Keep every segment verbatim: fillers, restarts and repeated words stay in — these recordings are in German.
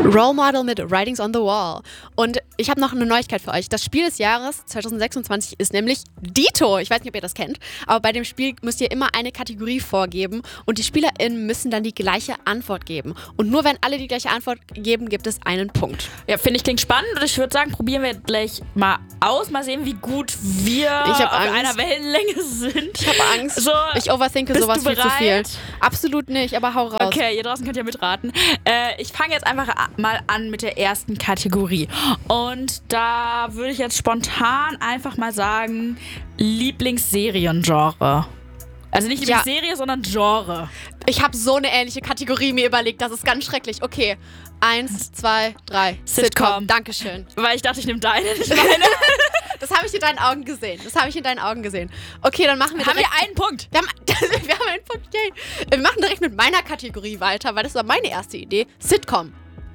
Role Model mit Writings on the Wall. Und ich habe noch eine Neuigkeit für euch. Das Spiel des Jahres zwanzig sechsundzwanzig ist nämlich Dito. Ich weiß nicht, ob ihr das kennt, aber bei dem Spiel müsst ihr immer eine Kategorie vorgeben und die SpielerInnen müssen dann die gleiche Antwort geben. Und nur wenn alle die gleiche Antwort geben, gibt es einen Punkt. Ja, finde ich, klingt spannend und ich würde sagen, probieren wir gleich mal aus. Mal sehen, wie gut wir ich auf Angst. einer Wellenlänge sind. Ich habe Angst. So, ich overthinke sowas viel zu viel. Absolut nicht, aber hau raus. Okay, ihr draußen könnt ja mitraten. Äh, ich fange jetzt einfach mal an mit der ersten Kategorie. Und da würde ich jetzt spontan einfach mal sagen, Lieblingsseriengenre. Also nicht Lieblingsserie, ja. sondern Genre. Ich habe so eine ähnliche Kategorie mir überlegt, das ist ganz schrecklich. Okay, eins, zwei, drei. Sitcom. Sitcom. Dankeschön. Weil ich dachte, ich nehme deine, nicht meine. Das habe ich in deinen Augen gesehen. Das habe ich in deinen Augen gesehen. Okay, dann machen wir Haben direkt... wir einen Punkt? Wir haben, wir haben einen Punkt, yay. Wir machen direkt mit meiner Kategorie weiter, weil das war meine erste Idee. Sitcom.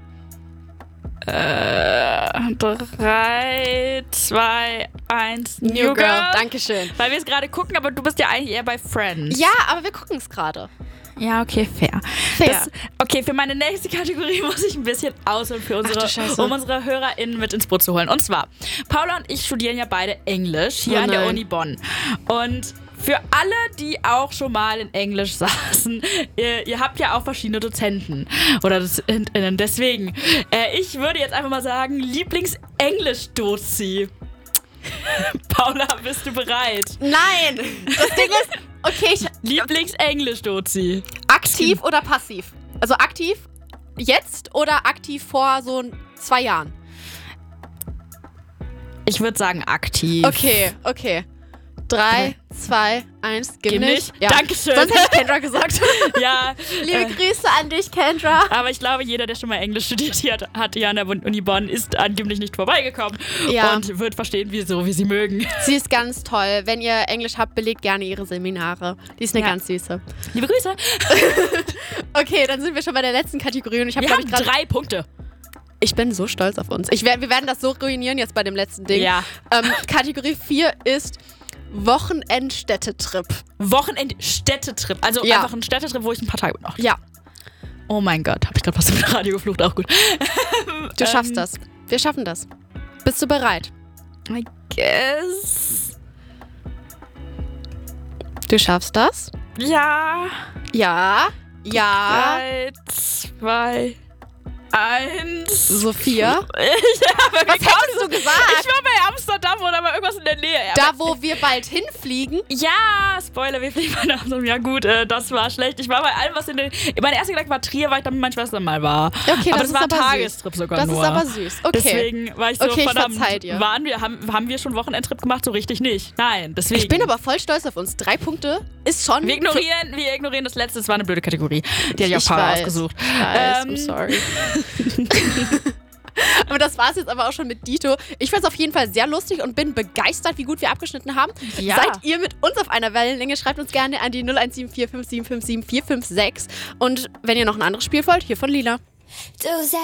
Äh, drei, zwei, eins, New, New Girl. Girl. Dankeschön. Weil wir es gerade gucken, aber du bist ja eigentlich eher bei Friends. Ja, aber wir gucken es gerade. Ja, okay, fair. Fair. Das, okay, für meine nächste Kategorie muss ich ein bisschen ausholen, für unsere, um unsere HörerInnen mit ins Boot zu holen. Und zwar, Paula und ich studieren ja beide Englisch hier oh an der Uni Bonn. Und für alle, die auch schon mal in Englisch saßen, ihr, ihr habt ja auch verschiedene Dozenten. Oder Dozentinnen. Deswegen, äh, ich würde jetzt einfach mal sagen, Lieblings-Englisch-Dozi. Paula, bist du bereit? Nein! Das Ding ist, okay, ich... Lieblings-Englisch-Dozi. Aktiv oder passiv? Also aktiv jetzt oder aktiv vor so zwei Jahren? Ich würde sagen aktiv. Okay, okay. Drei, zwei, eins, gib, gib nicht. nicht. Ja. Dankeschön. Sonst hätte ich Kendra gesagt. Ja. Liebe äh, Grüße an dich, Kendra. Aber ich glaube, jeder, der schon mal Englisch studiert hat, hat hier an der Uni Bonn, ist angeblich nicht vorbeigekommen. Ja. Und wird verstehen, wieso, wie sie mögen. Sie ist ganz toll. Wenn ihr Englisch habt, belegt gerne ihre Seminare. Die ist eine ja. ganz süße. Liebe Grüße. Okay, dann sind wir schon bei der letzten Kategorie. Und ich hab, wir glaub, haben ich grad, drei Punkte. Ich bin so stolz auf uns. Ich, wir werden das so ruinieren jetzt bei dem letzten Ding. Ja. Ähm, Kategorie vier ist Wochenend-Städtetrip. Wochenend-Städtetrip. Also ja. einfach ein Städtetrip, wo ich ein paar Tage bin. Ach, ja. Oh mein Gott, hab ich gerade was im Radio geflucht, auch gut. Du ähm, schaffst das. Wir schaffen das. Bist du bereit? I guess. Du schaffst das? Ja. Ja. Ja. Drei, zwei, eins. Sophia? Ja, was hättest du gesagt? Ich war bei Amsterdam oder bei irgendwas in der Nähe. Da, wo wir bald hinfliegen? Ja, Spoiler, wir fliegen bei Amsterdam. Ja gut, äh, das war schlecht. Ich war bei allem, was in den... Mein erster Gedanke war Trier, weil ich da mit meiner Schwester mal war. Okay, aber das, das war ein aber Tagestrip süß. sogar das nur. Das ist aber süß. Okay. Deswegen war ich so, okay, verdammt, ich dir. Waren wir, haben, haben wir schon Wochenendtrip gemacht? So richtig nicht. Nein, deswegen. Ich bin aber voll stolz auf uns. Drei Punkte ist schon... Wir ignorieren, wir ignorieren das letzte. Das war eine blöde Kategorie. Die hatte ich auch Paula ausgesucht. Ich weiß, ähm, I'm sorry. Aber das war's jetzt aber auch schon mit Dito. Ich fand's auf jeden Fall sehr lustig und bin begeistert, wie gut wir abgeschnitten haben. Ja. Seid ihr mit uns auf einer Wellenlänge? Schreibt uns gerne an die null eins sieben vier fünf sieben fünf sieben vier fünf sechs. Und wenn ihr noch ein anderes Spiel wollt, hier von Lila. Du